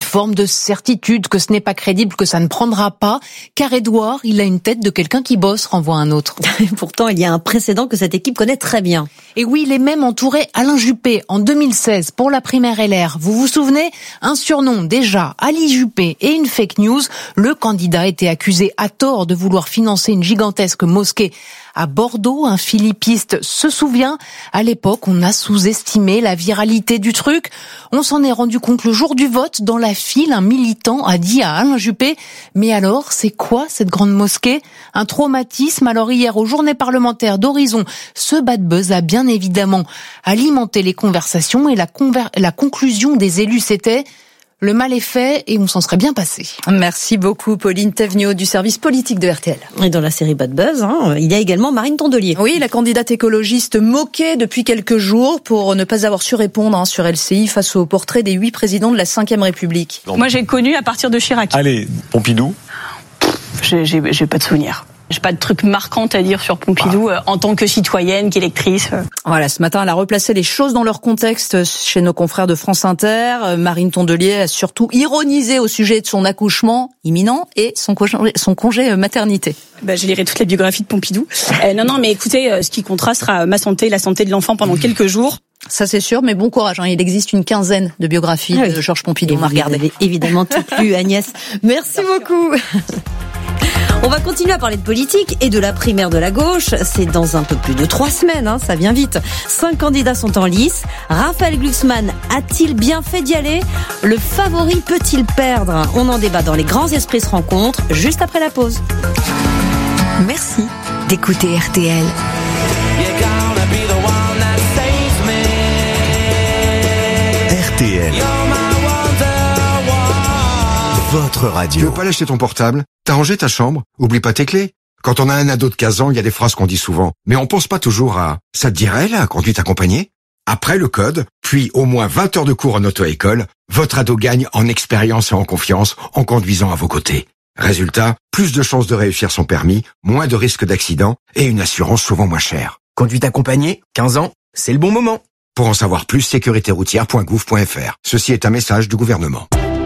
forme de certitude que ce n'est pas crédible, que ça ne prendra pas, car Édouard, il a une tête de quelqu'un qui bosse, renvoie un autre. Pourtant, il y a un précédent que cette équipe connaît très bien. Et oui, il est même entouré Alain Juppé en 2016 pour la primaire LR. Vous vous souvenez? Un surnom déjà, Ali Juppé, et une fake news. Le candidat était accusé à tort de vouloir financer une gigantesque mosquée à Bordeaux. Un philippiste se souvient. À l'époque, on a sous-estimé la viralité du truc. On s'en est rendu compte le jour du vote. Dans la file, un militant a dit à Alain Juppé: mais alors, c'est quoi cette grande mosquée? Un traumatisme. Alors hier, aux journées parlementaires d'Horizon, ce bad buzz a bien évidemment alimenté les conversations et la conclusion des élus, c'était: le mal est fait et on s'en serait bien passé. Merci beaucoup Pauline Thévenot du service politique de RTL. Et dans la série Bad Buzz, il y a également Marine Tondelier. Oui, la candidate écologiste moquée depuis quelques jours pour ne pas avoir su répondre sur LCI face au portrait des 8 présidents de la 5e République. Moi j'ai connu à partir de Chirac. Allez, Pompidou. J'ai pas de souvenir. J'ai pas de truc marquant à dire sur Pompidou en tant que citoyenne, qu'électrice. Voilà, ce matin, elle a replacé les choses dans leur contexte chez nos confrères de France Inter. Marine Tondelier a surtout ironisé au sujet de son accouchement imminent et son congé maternité. Je lirai toute la biographie de Pompidou. Non, mais écoutez, ce qui comptera sera ma santé, la santé de l'enfant pendant quelques jours. Ça c'est sûr, mais bon courage. Il existe une quinzaine de biographies de Georges Pompidou. On va regarder. Évidemment, tout lu, Agnès. Merci beaucoup. On va continuer à parler de politique et de la primaire de la gauche. C'est dans un peu plus de 3 semaines, ça vient vite. 5 candidats sont en lice. Raphaël Glucksmann a-t-il bien fait d'y aller? Le favori peut-il perdre? On en débat dans Les Grands Esprits se rencontrent, juste après la pause. Merci d'écouter RTL. RTL. Votre radio. Tu veux pas lâcher ton portable? T'as rangé ta chambre? Oublie pas tes clés. Quand on a un ado de 15 ans, il y a des phrases qu'on dit souvent. Mais on pense pas toujours à « ça te dirait, la conduite accompagnée ?» Après le code, puis au moins 20 heures de cours en auto-école, votre ado gagne en expérience et en confiance en conduisant à vos côtés. Résultat, plus de chances de réussir son permis, moins de risques d'accident et une assurance souvent moins chère. Conduite accompagnée, 15 ans, c'est le bon moment. Pour en savoir plus, sécuritéroutière.gouv.fr. Ceci est un message du gouvernement.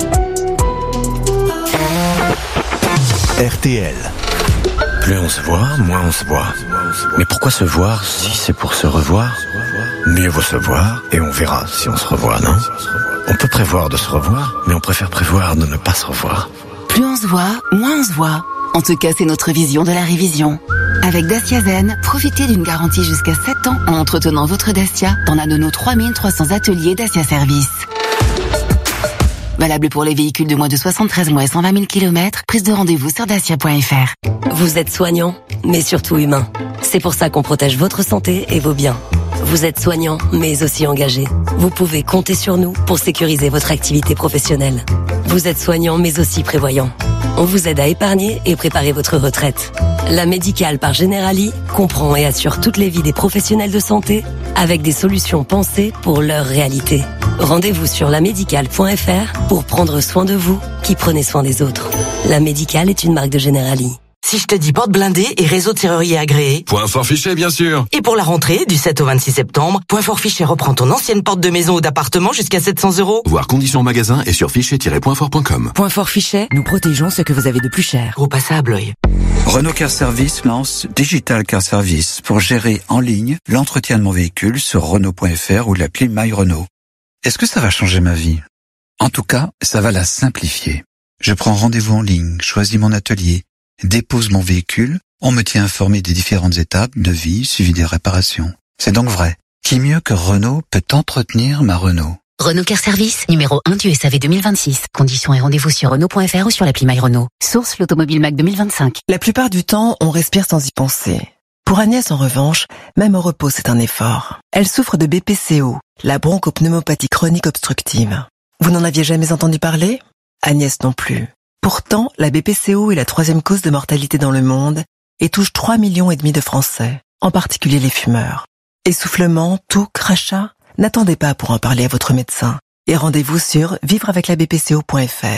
RTL. Plus on se voit, moins on se voit. Mais pourquoi se voir si c'est pour se revoir? Mieux vaut se voir et on verra si on se revoit, non? On peut prévoir de se revoir, mais on préfère prévoir de ne pas se revoir. Plus on se voit, moins on se voit. En tout cas, c'est notre vision de la révision. Avec Dacia Zen, profitez d'une garantie jusqu'à 7 ans en entretenant votre Dacia dans l'un de nos 3300 ateliers Dacia Service. Valable pour les véhicules de moins de 73 mois et 120 000 km. Prise de rendez-vous sur dacia.fr. Vous êtes soignant, mais surtout humain. C'est pour ça qu'on protège votre santé et vos biens. Vous êtes soignant, mais aussi engagé. Vous pouvez compter sur nous pour sécuriser votre activité professionnelle. Vous êtes soignant, mais aussi prévoyant. On vous aide à épargner et préparer votre retraite. La Médicale par Generali comprend et assure toutes les vies des professionnels de santé avec des solutions pensées pour leur réalité. Rendez-vous sur lamédicale.fr pour prendre soin de vous qui prenez soin des autres. La Médicale est une marque de Generali. Si je te dis porte blindée et réseau de serrurier agréé. Point Fort Fichet, bien sûr. Et pour la rentrée, du 7 au 26 septembre, Point Fort Fichet reprend ton ancienne porte de maison ou d'appartement jusqu'à 700 €. Voir conditions en magasin et sur fichet-pointfort.com. Point Fort Fichet, nous protégeons ce que vous avez de plus cher. Gros passage à Blois. Renault Car Service lance Digital Car Service pour gérer en ligne l'entretien de mon véhicule sur Renault.fr ou l'appli My Renault. Est-ce que ça va changer ma vie? En tout cas, ça va la simplifier. Je prends rendez-vous en ligne, choisis mon atelier, dépose mon véhicule, on me tient informé des différentes étapes, devis, suivi des réparations. C'est donc vrai. Qui mieux que Renault peut entretenir ma Renault? Renault Car Service, numéro 1 du SAV 2026. Conditions et rendez-vous sur Renault.fr ou sur l'appli My Renault. Source l'Automobile Mac 2025. La plupart du temps, on respire sans y penser. Pour Agnès, en revanche, même au repos, c'est un effort. Elle souffre de BPCO, la bronchopneumopathie chronique obstructive. Vous n'en aviez jamais entendu parler? Agnès non plus. Pourtant, la BPCO est la 3e cause de mortalité dans le monde et touche 3,5 millions de Français, en particulier les fumeurs. Essoufflement, toux, crachat? N'attendez pas pour en parler à votre médecin et rendez-vous sur vivreaveclabpco.fr.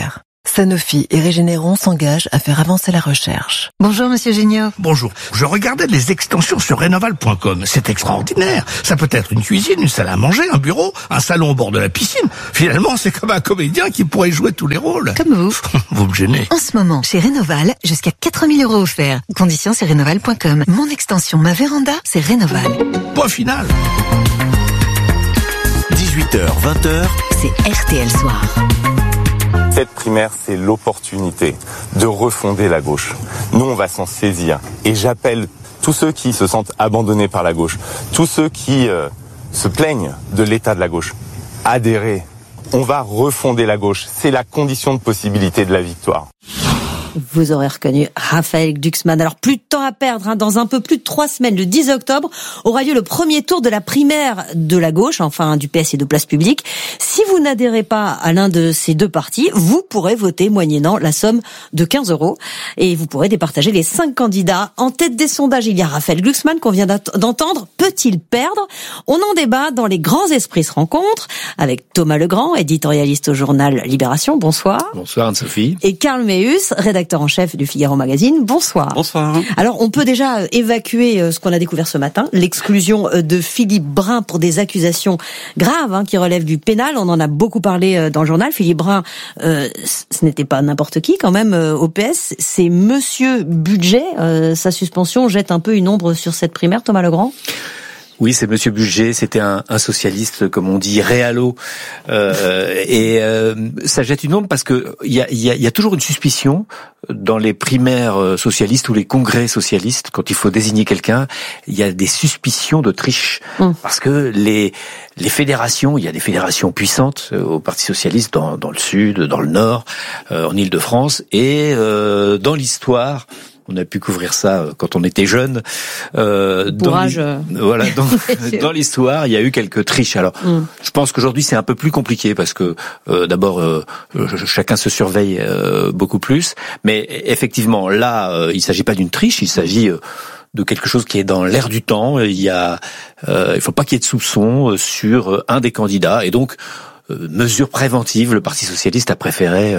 Sanofi et Regeneron s'engagent à faire avancer la recherche. Bonjour Monsieur Géniaud. Bonjour. Je regardais les extensions sur Rénoval.com. C'est extraordinaire. Ça peut être une cuisine, une salle à manger, un bureau, un salon au bord de la piscine. Finalement, c'est comme un comédien qui pourrait jouer tous les rôles. Comme vous. Vous me gênez. En ce moment, chez Rénoval, jusqu'à 4 000 € offerts. Conditions sur Rénoval.com. Mon extension, ma véranda, c'est Rénoval. Point final. 18h, 20h, c'est RTL Soir. Cette primaire, c'est l'opportunité de refonder la gauche. Nous, on va s'en saisir. Et j'appelle tous ceux qui se sentent abandonnés par la gauche, tous ceux qui se plaignent de l'état de la gauche, adhérer. On va refonder la gauche. C'est la condition de possibilité de la victoire. Vous aurez reconnu Raphaël Glucksmann. Alors, plus de temps à perdre. Dans un peu plus de 3 semaines, le 10 octobre, aura lieu le premier tour de la primaire de la gauche, enfin du PS et de Place Publique. Si vous n'adhérez pas à l'un de ces deux partis, vous pourrez voter moyennant la somme de 15 €. Et vous pourrez départager les 5 candidats. En tête des sondages, il y a Raphaël Glucksmann qu'on vient d'entendre. Peut-il perdre? On en débat dans Les Grands Esprits se rencontrent avec Thomas Legrand, éditorialiste au journal Libération. Bonsoir. Bonsoir Anne-Sophie. Et Karl Meus, rédacteur en chef du Figaro Magazine. Bonsoir. Bonsoir. Alors, on peut déjà évacuer ce qu'on a découvert ce matin, l'exclusion de Philippe Brun pour des accusations graves qui relèvent du pénal. On en a beaucoup parlé dans le journal. Philippe Brun, ce n'était pas n'importe qui quand même au PS. C'est Monsieur Budget. Sa suspension jette un peu une ombre sur cette primaire, Thomas Legrand. Oui, c'est Monsieur Budget, c'était un socialiste, comme on dit, réalo, et ça jette une ombre parce que il y a toujours une suspicion dans les primaires socialistes ou les congrès socialistes, quand il faut désigner quelqu'un, il y a des suspicions de triche, parce que les fédérations, il y a des fédérations puissantes au Parti socialiste dans le sud, dans le nord, en Île-de-France, et dans l'histoire. On a pu couvrir ça quand on était jeune. Voilà, dans l'histoire, il y a eu quelques triches. Alors, je pense qu'aujourd'hui c'est un peu plus compliqué parce que d'abord chacun se surveille beaucoup plus. Mais effectivement, là, il s'agit pas d'une triche, il s'agit de quelque chose qui est dans l'air du temps. Il faut pas qu'il y ait de soupçons sur un des candidats, et donc mesure préventive, le Parti socialiste a préféré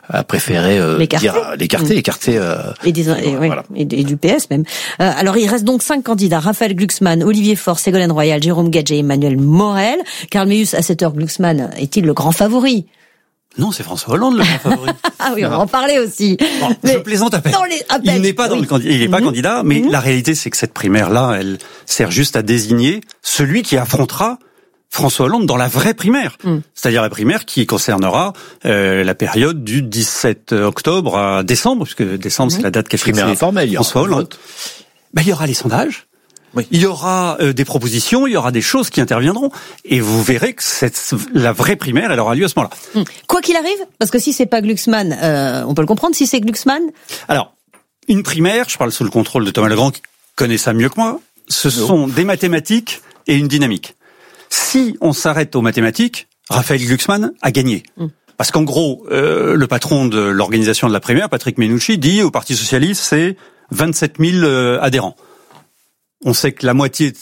l'écarter et du PS même. Alors il reste donc 5 candidats: Raphaël Glucksmann, Olivier Faure, Ségolène Royal, Jérôme Gadget, Emmanuel Morel. Karl Meus, à cette heure, Glucksmann est-il le grand favori? Non, c'est François Hollande le grand favori. Ah oui, on va en parler aussi. Bon, je plaisante à peine. Il n'est pas il est pas candidat, mais la réalité c'est que cette primaire-là, elle sert juste à désigner celui qui affrontera François Hollande dans la vraie primaire, c'est-à-dire la primaire qui concernera la période du 17 octobre à décembre, puisque décembre c'est la date qu'a fixée François Hollande. Il y aura les sondages, il y aura des propositions, il y aura des choses qui interviendront, et vous verrez que la vraie primaire, elle aura lieu à ce moment-là. Quoi qu'il arrive, parce que si c'est pas Glucksmann, on peut le comprendre. Si c'est Glucksmann, alors une primaire, je parle sous le contrôle de Thomas Legrand qui connaît ça mieux que moi, ce sont des mathématiques et une dynamique. Si on s'arrête aux mathématiques, Raphaël Glucksmann a gagné. Parce qu'en gros, le patron de l'organisation de la primaire, Patrick Menucci, dit au Parti socialiste, c'est 27 000 adhérents. On sait que la moitié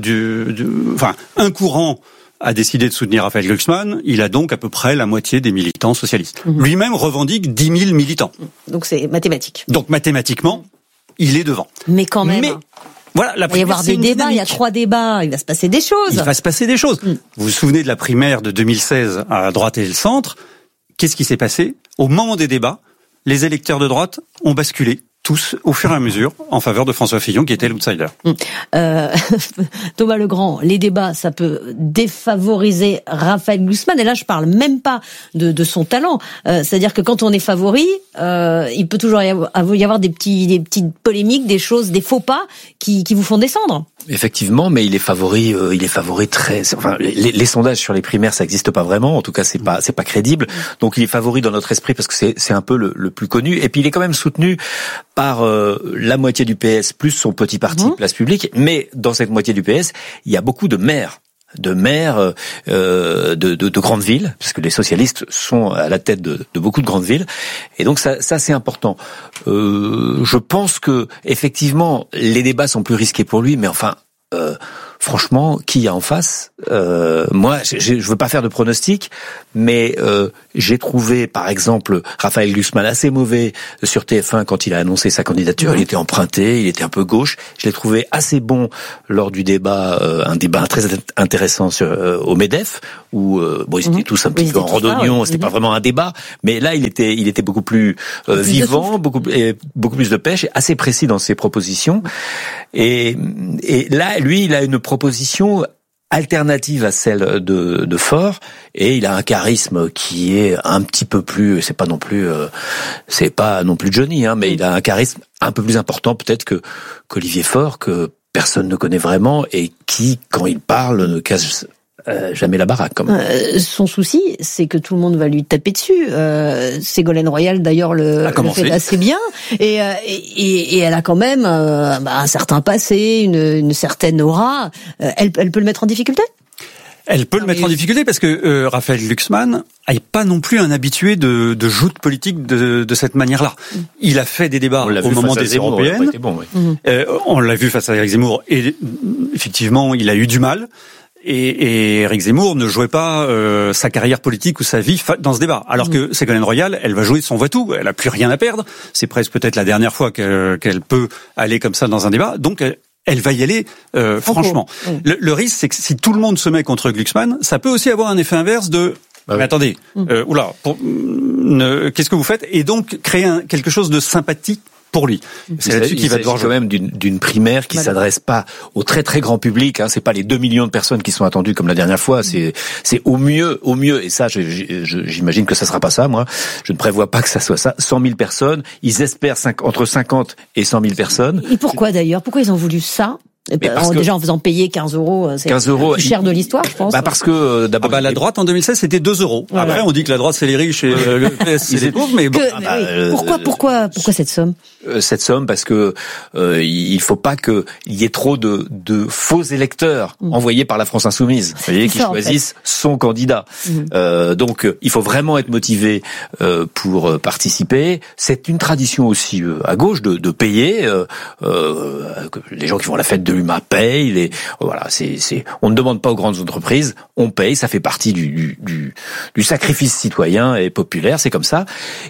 un courant a décidé de soutenir Raphaël Glucksmann, il a donc à peu près la moitié des militants socialistes. Lui-même revendique 10 000 militants. Donc c'est mathématique. Donc mathématiquement, il est devant. Mais quand même... Voilà, il va y avoir des débats, il y a 3 débats, il va se passer des choses. Il va se passer des choses. Vous vous souvenez de la primaire de 2016 à droite et le centre? Qu'est-ce qui s'est passé? Au moment des débats, les électeurs de droite ont basculé, tous, au fur et à mesure, en faveur de François Fillon, qui était l'outsider. Thomas Legrand, les débats, ça peut défavoriser Raphaël Glucksmann, et là je parle même pas de son talent. C'est-à-dire que quand on est favori, il peut toujours y avoir des petites polémiques, des choses, des faux pas qui vous font descendre. Effectivement, mais il est favori très. Enfin, les sondages sur les primaires, ça n'existe pas vraiment. En tout cas, c'est pas crédible. Donc, il est favori dans notre esprit parce que c'est un peu le plus connu. Et puis, il est quand même soutenu par la moitié du PS plus son petit parti Place Publique. Mais dans cette moitié du PS, il y a beaucoup de maires de grandes villes, parce que les socialistes sont à la tête de beaucoup de grandes villes, et donc ça c'est important. Je pense que effectivement les débats sont plus risqués pour lui, mais enfin franchement, qui y a en face? Moi, je veux pas faire de pronostic, mais j'ai trouvé, par exemple, Raphaël Glucksmann assez mauvais sur TF1 quand il a annoncé sa candidature. Il était emprunté, il était un peu gauche. Je l'ai trouvé assez bon lors du débat, un débat très intéressant au MEDEF, où bon, ils étaient tous un petit peu en randonnion. C'était pas vraiment un débat, mais là, il était beaucoup plus vivant, beaucoup plus de pêche, et assez précis dans ses propositions. Et là, lui, il a une proposition alternative à celle de Faure, et il a un charisme qui est un petit peu plus, c'est pas non plus Johnny, hein, mais il a un charisme un peu plus important peut-être qu'Olivier Faure, que personne ne connaît vraiment, et qui, quand il parle, ne casse jamais la baraque. Son souci, c'est que tout le monde va lui taper dessus. Ségolène Royal, d'ailleurs, le fait assez bien, et elle a quand même un certain passé, une certaine aura. Elle peut le mettre en difficulté. Elle peut le mettre en difficulté parce que Raphaël Glucksmann n'est pas non plus un habitué de joute politique de cette manière-là. Il a fait des débats au moment des européennes. On l'a vu face à Éric Zemmour, et effectivement, il a eu du mal. Et Éric Zemmour ne jouait pas sa carrière politique ou sa vie dans ce débat. Alors que Ségolène Royal, elle va jouer son voix-tout. Elle a plus rien à perdre. C'est presque peut-être la dernière fois qu'elle peut aller comme ça dans un débat. Donc elle va y aller franchement. Le risque, c'est que si tout le monde se met contre Glucksmann, ça peut aussi avoir un effet inverse de mais attendez, qu'est-ce que vous faites? Et donc créer quelque chose de sympathique pour lui. C'est là-dessus qu'il va devoir jouer. Quand même d'une primaire qui s'adresse pas au très très grand public, hein. C'est pas les 2 millions de personnes qui sont attendues comme la dernière fois. C'est au mieux. Et ça, j'imagine que ça sera pas ça, moi. Je ne prévois pas que ça soit ça. 100 000 personnes. Ils espèrent entre 50 et 100 000 personnes. Et pourquoi d'ailleurs? Pourquoi ils ont voulu ça? Déjà en faisant payer 15 €, c'est le plus cher de l'histoire, je pense. Parce que d'abord la droite en 2016 c'était 2 €. Voilà. Après on dit que la droite c'est les riches et le PS c'est les pauvres, mais bon. Pourquoi cette somme? Cette somme parce que il faut pas qu'il y ait trop de faux électeurs envoyés par la France Insoumise, vous voyez, qui choisissent son candidat. Donc il faut vraiment être motivé pour participer. C'est une tradition aussi à gauche de payer. Les gens qui vont à la fête de l'UMA payent. On ne demande pas aux grandes entreprises, on paye. Ça fait partie du sacrifice citoyen et populaire. C'est comme ça.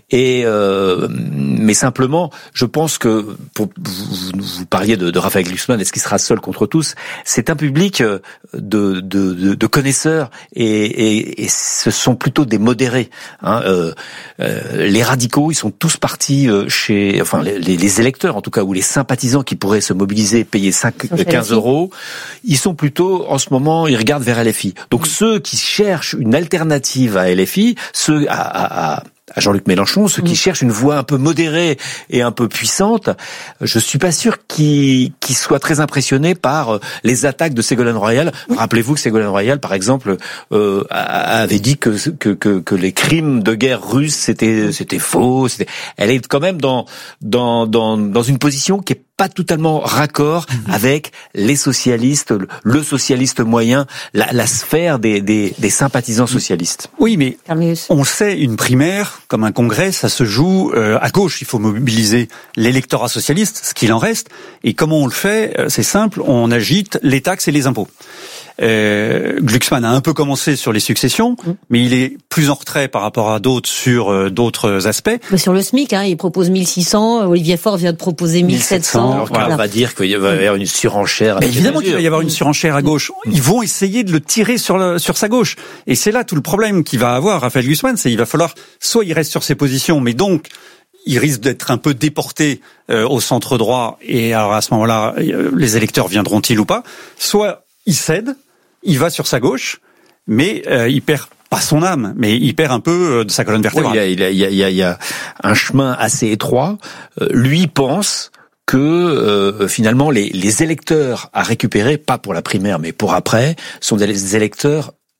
Mais simplement, je pense que vous parliez de Raphaël Glucksmann, est-ce qu'il sera seul contre tous? C'est un public de connaisseurs et ce sont plutôt des modérés. Hein. Les radicaux, ils sont tous partis les électeurs en tout cas, ou les sympathisants qui pourraient se mobiliser, payer 15 €, ils sont plutôt en ce moment, ils regardent vers LFI. Donc ceux qui cherchent une alternative à LFI, ceux à Jean-Luc Mélenchon, ceux qui cherchent une voix un peu modérée et un peu puissante, je suis pas sûr qu'ils soient très impressionnés par les attaques de Ségolène Royal. Rappelez-vous que Ségolène Royal, par exemple, avait dit que les crimes de guerre russes c'était faux. Elle est quand même dans une position qui est pas totalement raccord avec les socialistes, le socialiste moyen, la sphère des sympathisants socialistes. Oui, mais on sait, une primaire, comme un congrès, ça se joue à gauche. Il faut mobiliser l'électorat socialiste, ce qu'il en reste. Et comment on le fait? C'est simple, on agite les taxes et les impôts. Glucksmann a un peu commencé sur les successions, mais il est plus en retrait par rapport à d'autres sur d'autres aspects. Sur le SMIC, il propose 1600, Olivier Faure vient de proposer 1700. Alors qu'on va dire qu'il va y avoir une surenchère. Mais évidemment qu'il va y avoir une surenchère à gauche. Ils vont essayer de le tirer sur sa gauche. Et c'est là tout le problème qu'il va avoir, Raphaël Glucksmann, c'est qu'il va falloir, soit il reste sur ses positions, mais donc il risque d'être un peu déporté au centre droit, et alors à ce moment-là, les électeurs viendront-ils ou pas, soit il cède, il va sur sa gauche, mais il perd pas son âme, mais il perd un peu de sa colonne vertébrale. Oui, il y a un chemin assez étroit. Lui pense que finalement les électeurs à récupérer, pas pour la primaire mais pour après, sont des électeurs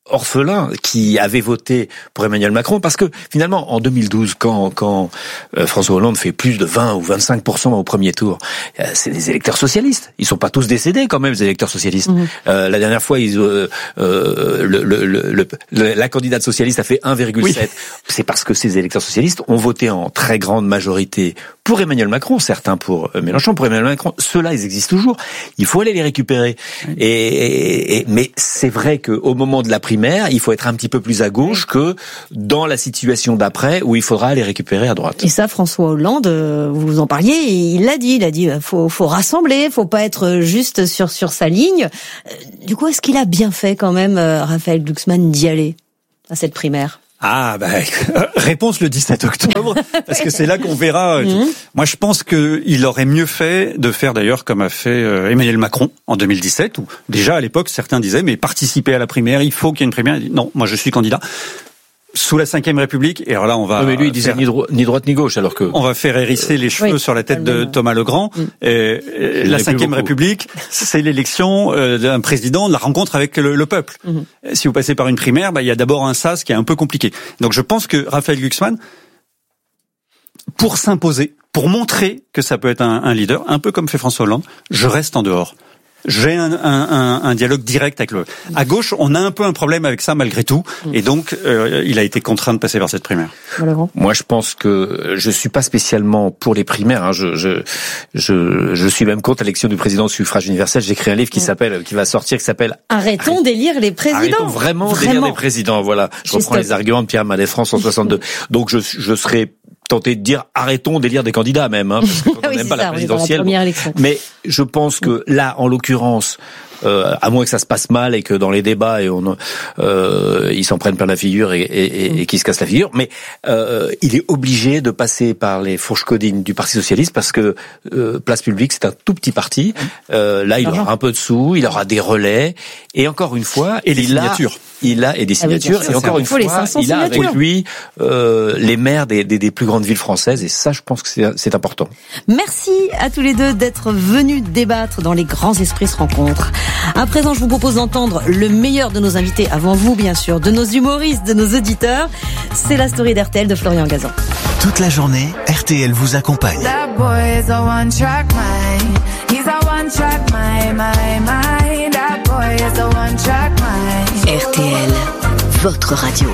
orphelins qui avaient voté pour Emmanuel Macron, parce que finalement en 2012 quand François Hollande fait plus de 20 ou 25% au premier tour, c'est des électeurs socialistes. Ils sont pas tous décédés quand même, les électeurs socialistes. La dernière fois la candidate socialiste a fait 1,7. Oui. C'est parce que ces électeurs socialistes ont voté en très grande majorité pour Emmanuel Macron, certains pour Mélenchon, pour Emmanuel Macron. Ceux-là, ils existent toujours. Il faut aller les récupérer. Mais c'est vrai qu'au moment de la primaire, il faut être un petit peu plus à gauche que dans la situation d'après où il faudra les récupérer à droite. Et ça, François Hollande, vous en parliez, il l'a dit, faut rassembler, faut pas être juste sur sa ligne. Du coup, est-ce qu'il a bien fait quand même, Raphaël Glucksmann, d'y aller à cette primaire? Réponse le 17 octobre, parce que c'est là qu'on verra. Moi, je pense qu'il aurait mieux fait de faire d'ailleurs comme a fait Emmanuel Macron en 2017, où déjà à l'époque certains disaient mais participer à la primaire, il faut qu'il y ait une primaire. Il dit, non, moi je suis candidat. Sous la Ve République, et alors là on va... mais lui il disait ni droite ni gauche, alors que... On va faire hérisser les cheveux sur la tête de Thomas Legrand. Et la Ve République, c'est l'élection d'un président, de la rencontre avec le peuple. Si vous passez par une primaire, il y a d'abord un sas qui est un peu compliqué. Donc je pense que Raphaël Glucksmann, pour s'imposer, pour montrer que ça peut être un leader, un peu comme fait François Hollande, je reste en dehors. J'ai un dialogue direct avec à gauche, on a un peu un problème avec ça malgré tout, et donc il a été contraint de passer par cette primaire. Moi, je pense que je suis pas spécialement pour les primaires. Hein. Je suis même contre l'élection du président au suffrage universel. J'ai écrit un livre qui va sortir, qui s'appelle Arrêtons d'élire les présidents. Arrêtons vraiment d'élire les présidents. Voilà. Je reprends les arguments de Pierre Mendès France en 62. Donc je serais tenté de dire arrêtons d'élire des candidats même, hein, parce que quand on n'aime pas la présidentielle. Mais je pense que là, en l'occurrence, à moins que ça se passe mal et que dans les débats ils s'en prennent plein la figure et qu'ils se cassent la figure, mais il est obligé de passer par les fourches codines du Parti socialiste parce que Place Publique c'est un tout petit parti. Là, il aura un peu de sous, il aura des relais et encore une fois, et des signatures. Il a des signatures et encore une fois, il a avec lui les maires des plus grandes villes françaises et ça, je pense que c'est important. Merci à tous les deux d'être venus débattre dans Les Grands Esprits se rencontrent. À présent, je vous propose d'entendre le meilleur de nos invités, avant vous bien sûr, de nos humoristes, de nos auditeurs. C'est la story d'RTL de Florian Gazan. Toute la journée, RTL vous accompagne. RTL, votre radio.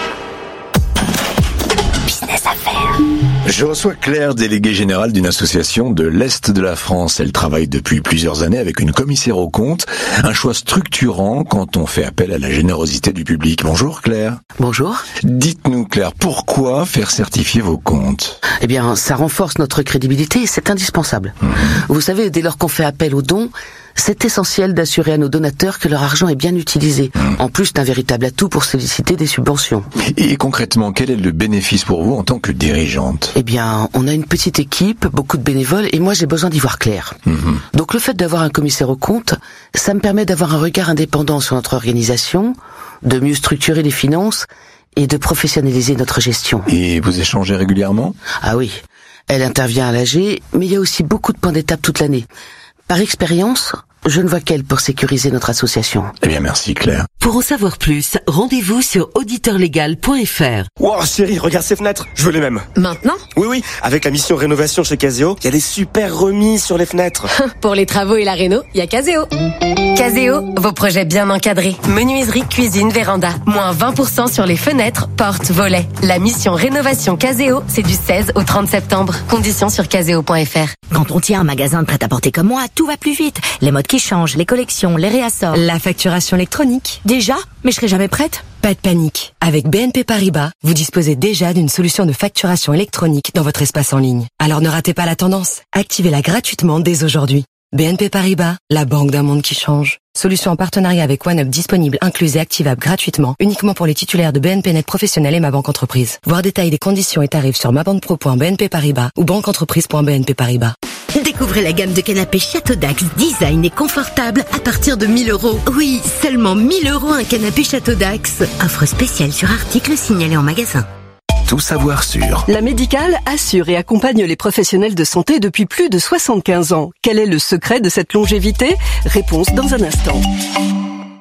Business Affaires. Je reçois Claire, déléguée générale d'une association de l'Est de la France. Elle travaille depuis plusieurs années avec une commissaire aux comptes, un choix structurant quand on fait appel à la générosité du public. Bonjour Claire. Bonjour. Dites-nous Claire, pourquoi faire certifier vos comptes ? Eh bien, ça renforce notre crédibilité et c'est indispensable. Vous savez, dès lors qu'on fait appel aux dons, c'est essentiel d'assurer à nos donateurs que leur argent est bien utilisé. En plus d'un véritable atout pour solliciter des subventions. Et concrètement, quel est le bénéfice pour vous en tant que dirigeante ? Eh bien, on a une petite équipe, beaucoup de bénévoles, et moi j'ai besoin d'y voir clair. Donc le fait d'avoir un commissaire aux comptes, ça me permet d'avoir un regard indépendant sur notre organisation, de mieux structurer les finances et de professionnaliser notre gestion. Et vous échangez régulièrement ? Ah oui, elle intervient à l'AG, mais il y a aussi beaucoup de points d'étape toute l'année. Par expérience, je ne vois qu'elle pour sécuriser notre association. Eh bien, merci Claire. Pour en savoir plus, rendez-vous sur auditeurlegal.fr. Wow, chérie, regarde ces fenêtres. Je veux les mêmes. Maintenant ? Oui. Avec la mission rénovation chez Caseo, il y a des super remises sur les fenêtres. Pour les travaux et la réno, il y a Caseo. Caseo, vos projets bien encadrés. Menuiserie, cuisine, véranda. Moins 20% sur les fenêtres, portes, volets. La mission rénovation Caseo, c'est du 16 au 30 septembre. Conditions sur caseo.fr. Quand on tient un magasin de prêt-à-porter comme moi, tout va plus vite. Les modes qui changent, les collections, les réassorts. La facturation électronique. Déjà ? Mais je serai jamais prête ? Pas de panique. Avec BNP Paribas, vous disposez déjà d'une solution de facturation électronique dans votre espace en ligne. Alors ne ratez pas la tendance. Activez-la gratuitement dès aujourd'hui. BNP Paribas, la banque d'un monde qui change. Solution en partenariat avec OneUp disponible, incluse et activable gratuitement, uniquement pour les titulaires de BNP Net Professionnel et Ma Banque Entreprise. Voir détail des conditions et tarifs sur mabanquepro.bnp Paribas ou banqueentreprise.bnp Paribas. Découvrez la gamme de canapés Château Dax, design et confortable à partir de 1 000 €. Oui, seulement 1 000 € un canapé Château Dax. Offre spéciale sur article signalé en magasin. Tout savoir sur. La Médicale assure et accompagne les professionnels de santé depuis plus de 75 ans. Quel est le secret de cette longévité ? Réponse dans un instant.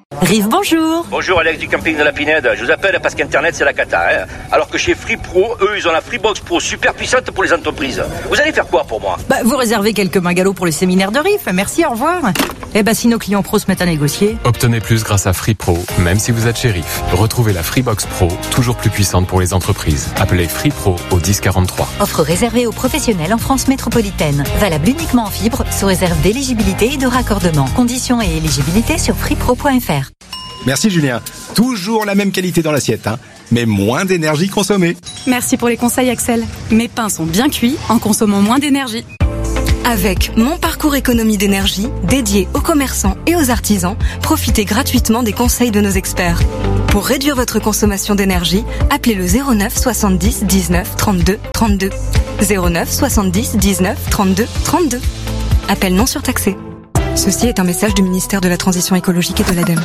Rive, bonjour. Bonjour Alex du camping de la Pinède. Je vous appelle parce qu'Internet c'est la cata. Alors que chez Free Pro, eux ils ont la Freebox Pro super puissante pour les entreprises. Vous allez faire quoi pour moi ? Vous réservez quelques bungalows pour le séminaire de Rive. Merci, au revoir. Si nos clients pros se mettent à négocier. Obtenez plus grâce à Free Pro, même si vous êtes chez Rive. Retrouvez la Freebox Pro, toujours plus puissante pour les entreprises. Appelez Free Pro au 1043. Offre réservée aux professionnels en France métropolitaine. Valable uniquement en fibre, sous réserve d'éligibilité et de raccordement. Conditions et éligibilité sur freepro.fr. Merci Julien. Toujours la même qualité dans l'assiette, mais moins d'énergie consommée. Merci pour les conseils Axel. Mes pains sont bien cuits en consommant moins d'énergie. Avec Mon Parcours Économie d'énergie, dédié aux commerçants et aux artisans, profitez gratuitement des conseils de nos experts. Pour réduire votre consommation d'énergie, appelez le 09 70 19 32 32. 09 70 19 32 32. Appel non surtaxé. Ceci est un message du ministère de la Transition écologique et de l'ADEME.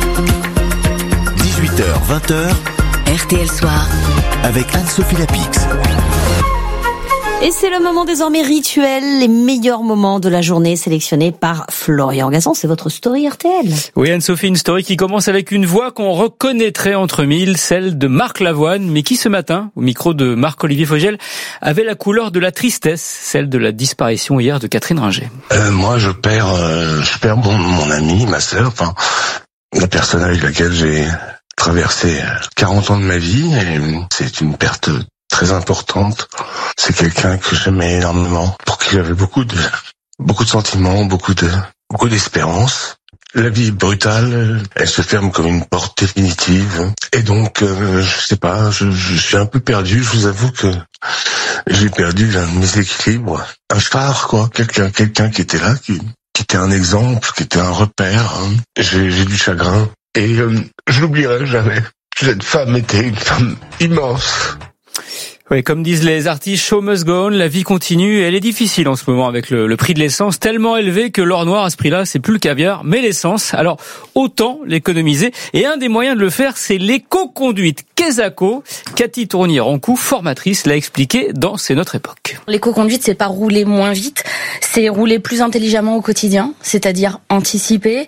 18h, 20h, RTL Soir, avec Anne-Sophie Lapix. Et c'est le moment désormais rituel, les meilleurs moments de la journée sélectionnés par Florian Gazan. C'est votre story RTL. Oui, Anne-Sophie, une story qui commence avec une voix qu'on reconnaîtrait entre mille, celle de Marc Lavoine, mais qui ce matin, au micro de Marc-Olivier Fogel, avait la couleur de la tristesse, celle de la disparition hier de Catherine Ringer. Moi, je perds mon ami, ma sœur, la personne avec laquelle j'ai traversé 40 ans de ma vie, et c'est une perte très importante. C'est quelqu'un que j'aimais énormément, pour qui j'avais beaucoup de sentiments, beaucoup d'espérance. La vie est brutale, elle se ferme comme une porte définitive. Et donc, je sais pas, je suis un peu perdu. Je vous avoue que j'ai perdu l'un de mes équilibres. Un phare, quoi. Quelqu'un qui était là, qui était un exemple, qui était un repère. J'ai du chagrin. Et je l'oublierai jamais. Cette femme était une femme immense. Oui, comme disent les artistes, show must go on, la vie continue. Elle est difficile en ce moment avec le prix de l'essence tellement élevé que l'or noir à ce prix-là, c'est plus le caviar, mais l'essence. Alors, autant l'économiser. Et un des moyens de le faire, c'est l'éco-conduite. Quesaco, Cathy Tournier-Rancou, formatrice, l'a expliqué dans C'est notre époque. L'éco-conduite, c'est pas rouler moins vite, c'est rouler plus intelligemment au quotidien, c'est-à-dire anticiper,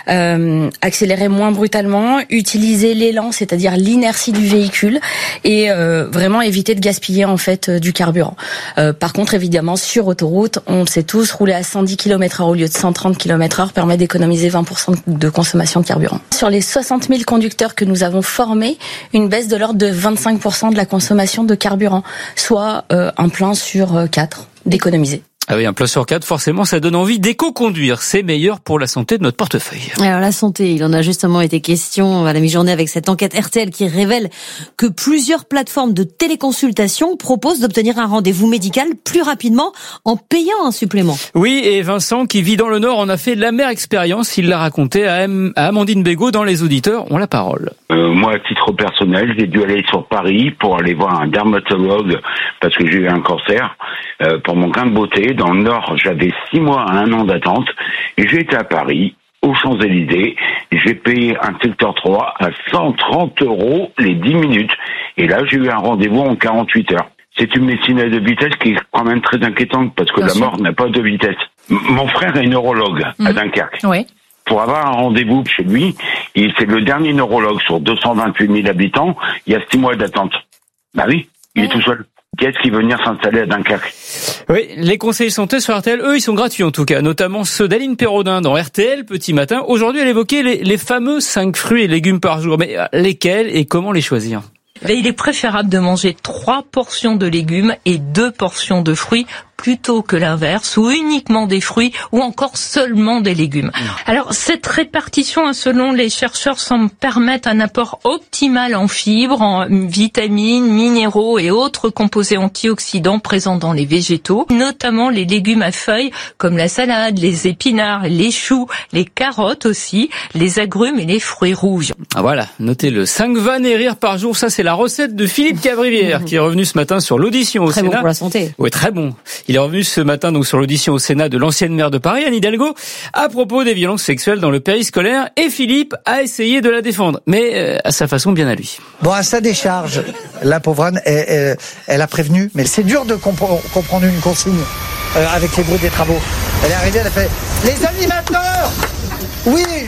accélérer moins brutalement, utiliser l'élan, c'est-à-dire l'inertie du véhicule, et vraiment éviter de gaspiller en fait du carburant. Par contre, évidemment, sur autoroute, on le sait tous, rouler à 110 km/h au lieu de 130 km/h permet d'économiser 20% de consommation de carburant. Sur les 60 000 conducteurs que nous avons formés, une baisse de l'ordre de 25% de la consommation de carburant, soit un plein sur 4 d'économiser. Ah oui, un plein sur 4, forcément, ça donne envie d'éco-conduire. C'est meilleur pour la santé de notre portefeuille. Alors la santé, il en a justement été question à la mi-journée avec cette enquête RTL qui révèle que plusieurs plateformes de téléconsultation proposent d'obtenir un rendez-vous médical plus rapidement en payant un supplément. Oui, et Vincent, qui vit dans le Nord, en a fait l'amère expérience. Il l'a raconté à Amandine Bégaud dans Les Auditeurs ont la parole. Moi, à titre personnel, j'ai dû aller sur Paris pour aller voir un dermatologue parce que j'ai eu un cancer pour mon gain de beauté. Dans le Nord, j'avais 6 mois à 1 an d'attente et j'ai été à Paris, aux Champs-Élysées. J'ai payé un secteur 3 à 130 € les 10 minutes. Et là, j'ai eu un rendez-vous en 48 heures. C'est une médecine à 2 vitesses qui est quand même très inquiétante parce que la mort n'a pas 2 vitesses. Mon frère est neurologue à Dunkerque. Oui. Pour avoir un rendez-vous chez lui, c'est le dernier neurologue sur 228 000 habitants. Il y a 6 mois d'attente. Bah oui, il est tout seul. Qui est-ce qui veut venir s'installer à Dunkerque? Oui, les conseils santé sur RTL, eux, ils sont gratuits en tout cas, notamment ceux d'Aline Perraudin dans RTL Petit Matin. Aujourd'hui, elle évoquait les fameux 5 fruits et légumes par jour. Mais lesquels et comment les choisir? Il est préférable de manger 3 portions de légumes et 2 portions de fruits plutôt que l'inverse, ou uniquement des fruits, ou encore seulement des légumes. Alors, cette répartition, selon les chercheurs, semble permettre un apport optimal en fibres, en vitamines, minéraux et autres composés antioxydants présents dans les végétaux, notamment les légumes à feuilles, comme la salade, les épinards, les choux, les carottes aussi, les agrumes et les fruits rouges. Ah voilà, notez-le. 5 vannes et rires par jour, ça c'est la recette de Philippe Cavrivière, qui est revenu ce matin sur l'audition au Sénat. Très bon pour la santé. Oui, très bon. Il est revenu ce matin donc sur l'audition au Sénat de l'ancienne maire de Paris, Anne Hidalgo, à propos des violences sexuelles dans le périscolaire, et Philippe a essayé de la défendre, mais à sa façon bien à lui. Bon, à sa décharge, la pauvre Anne, elle a prévenu, mais c'est dur de comprendre une consigne avec les bruits des travaux. Elle est arrivée, elle a fait « Les animateurs ! Oui,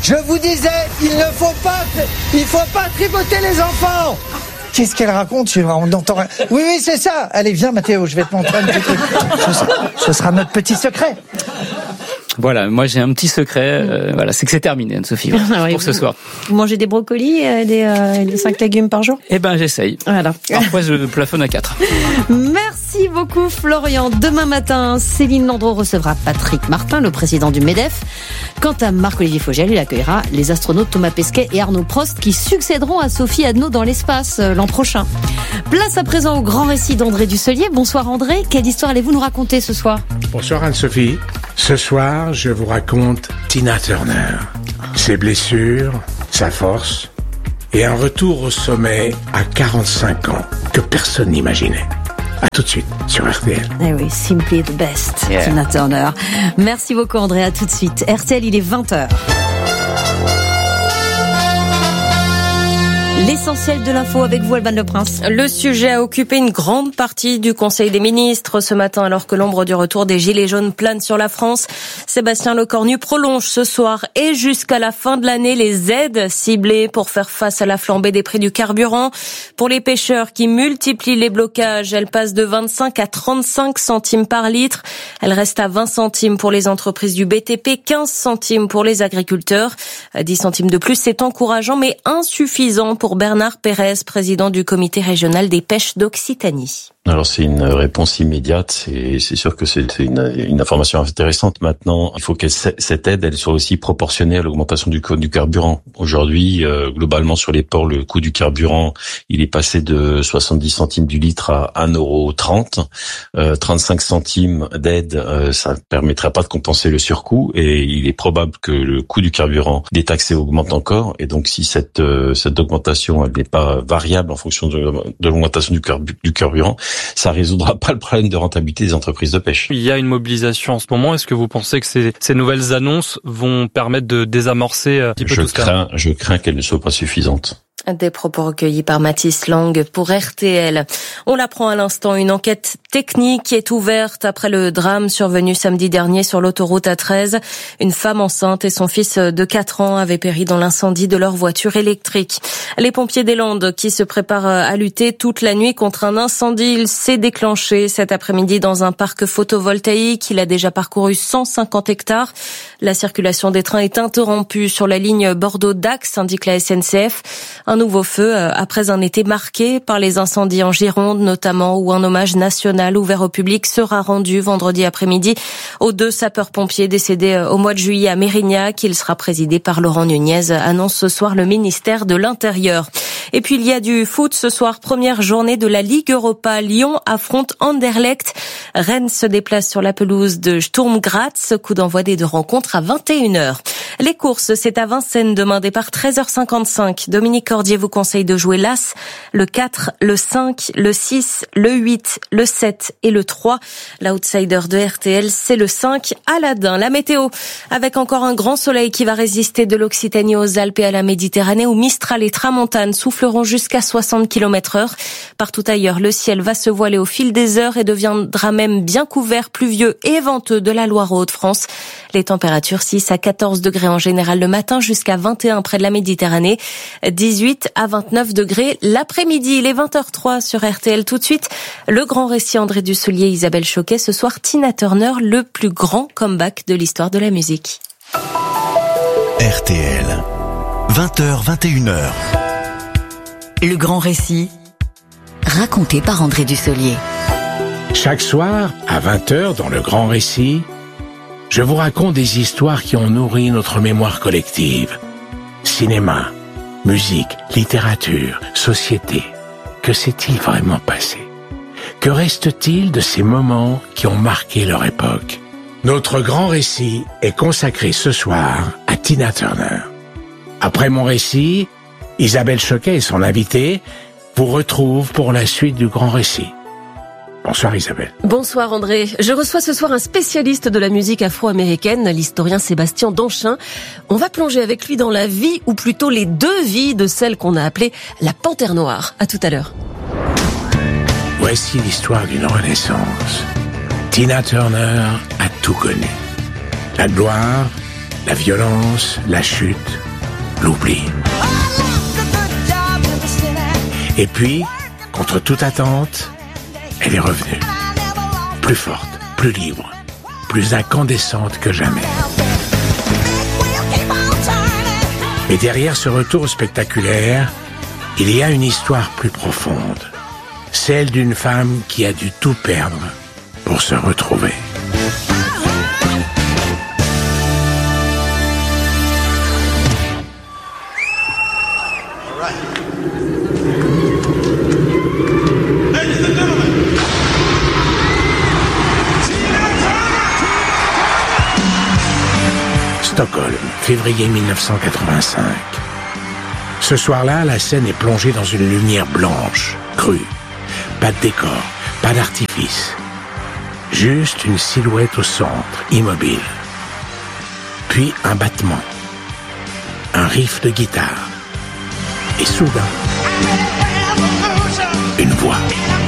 Je vous disais, il faut pas tripoter les enfants. Qu'est-ce qu'elle raconte? On entend rien. Oui, c'est ça. Allez, viens, Mathéo, je vais te montrer un petit truc. Ce sera notre petit secret. Voilà, moi j'ai un petit secret, voilà, c'est que c'est terminé, Anne-Sophie, pour ce soir. Vous mangez des brocolis, des 5 légumes par jour? Eh ben, j'essaye. Voilà. Parfois, je plafonne à 4. Merci beaucoup, Florian. Demain matin, Céline Landreau recevra Patrick Martin, le président du MEDEF. Quant à Marc-Olivier Fogel, il accueillera les astronautes Thomas Pesquet et Arnaud Prost qui succéderont à Sophie Adno dans l'espace l'an prochain. Place à présent au grand récit d'André Dusselier. Bonsoir André, quelle histoire allez-vous nous raconter ce soir? Bonsoir Anne-Sophie. Ce soir, je vous raconte Tina Turner, ses blessures, sa force et un retour au sommet à 45 ans que personne n'imaginait. À tout de suite sur RTL. Eh oui, simply the best, yeah. Tina Turner. Merci beaucoup André, à tout de suite. RTL, il est 20h. L'essentiel de l'info avec vous, Alban Le Prince. Le sujet a occupé une grande partie du Conseil des ministres ce matin, alors que l'ombre du retour des Gilets jaunes plane sur la France. Sébastien Lecornu prolonge ce soir et jusqu'à la fin de l'année les aides ciblées pour faire face à la flambée des prix du carburant. Pour les pêcheurs qui multiplient les blocages, elles passent de 25 à 35 centimes par litre. Elles restent à 20 centimes pour les entreprises du BTP, 15 centimes pour les agriculteurs. 10 centimes de plus, c'est encourageant mais insuffisant pour Bernard Pérez, président du comité régional des pêches d'Occitanie. Alors c'est une réponse immédiate, c'est sûr que c'est une information intéressante. Maintenant, il faut que cette aide elle soit aussi proportionnée à l'augmentation du coût du carburant. Aujourd'hui, globalement sur les ports, le coût du carburant, il est passé de 70 centimes du litre à 1,30 €. 35 centimes d'aide, ça ne permettrait pas de compenser le surcoût et il est probable que le coût du carburant détaxé augmente encore. Et donc si cette augmentation elle n'est pas variable en fonction de l'augmentation du carburant, ça résoudra pas le problème de rentabilité des entreprises de pêche. Il y a une mobilisation en ce moment. Est-ce que vous pensez que ces nouvelles annonces vont permettre de désamorcer un petit peu tout ça? Je crains qu'elles ne soient pas suffisantes. Des propos recueillis par Mathis Lang pour RTL. On l'apprend à l'instant, une enquête technique est ouverte après le drame survenu samedi dernier sur l'autoroute A13. Une femme enceinte et son fils de 4 ans avaient péri dans l'incendie de leur voiture électrique. Les pompiers des Landes qui se préparent à lutter toute la nuit contre un incendie. Il s'est déclenché cet après-midi dans un parc photovoltaïque. Il a déjà parcouru 150 hectares. La circulation des trains est interrompue sur la ligne Bordeaux-Dax, indique la SNCF. Un nouveau feu après un été marqué par les incendies en Gironde, notamment, où un hommage national ouvert au public sera rendu vendredi après-midi aux 2 sapeurs-pompiers décédés au mois de juillet à Mérignac. Il sera présidé par Laurent Nunez, annonce ce soir le ministère de l'Intérieur. Et puis il y a du foot ce soir, première journée de la Ligue Europa. Lyon affronte Anderlecht. Rennes se déplace sur la pelouse de Sturm Graz. Coup d'envoi des 2 rencontres à 21h. Les courses, c'est à Vincennes demain, départ 13h55. Dominique Cordier vous conseille de jouer l'As, le 4, le 5, le 6, le 8, le 7 et le 3. L'outsider de RTL, c'est le 5, Aladdin. La météo, avec encore un grand soleil qui va résister de l'Occitanie aux Alpes et à la Méditerranée, où Mistral et Tramontane souffleront jusqu'à 60 km/h. Partout ailleurs, le ciel va se voiler au fil des heures et deviendra même bien couvert, pluvieux et venteux de la Loire aux Hauts-de-France. Les températures 6 à 14 degrés en général le matin, jusqu'à 21 près de la Méditerranée, 18 à 29 degrés l'après-midi. Il est 20h03 sur RTL. Tout de suite, le grand récit André Dusselier, Isabelle Choquet. Ce soir, Tina Turner, le plus grand comeback de l'histoire de la musique. RTL, 20h, 21h. Le grand récit, raconté par André Dusselier. Chaque soir, à 20h, dans le grand récit, je vous raconte des histoires qui ont nourri notre mémoire collective. Cinéma, musique, littérature, société. Que s'est-il vraiment passé? Que reste-t-il de ces moments qui ont marqué leur époque? Notre grand récit est consacré ce soir à Tina Turner. Après mon récit, Isabelle Choquet et son invité vous retrouvent pour la suite du grand récit. Bonsoir Isabelle. Bonsoir André. Je reçois ce soir un spécialiste de la musique afro-américaine, l'historien Sébastien Danchin. On va plonger avec lui dans la vie, ou plutôt les 2 vies de celle qu'on a appelée la Panthère Noire. À tout à l'heure. Voici l'histoire d'une renaissance. Tina Turner a tout connu. La gloire, la violence, la chute, l'oubli. Et puis, contre toute attente, elle est revenue. Plus forte, plus libre, plus incandescente que jamais. Mais derrière ce retour spectaculaire, il y a une histoire plus profonde. Celle d'une femme qui a dû tout perdre pour se retrouver. Stockholm, février 1985. Ce soir-là, la scène est plongée dans une lumière blanche, crue. Pas de décor, pas d'artifice. Juste une silhouette au centre, immobile. Puis un battement. Un riff de guitare. Et soudain, une voix.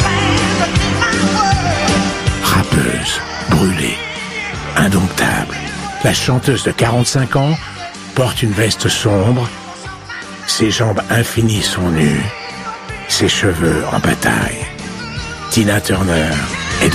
Rappeuse, brûlée, indomptable. La chanteuse de 45 ans porte une veste sombre. Ses jambes infinies sont nues. Ses cheveux en bataille. Tina Turner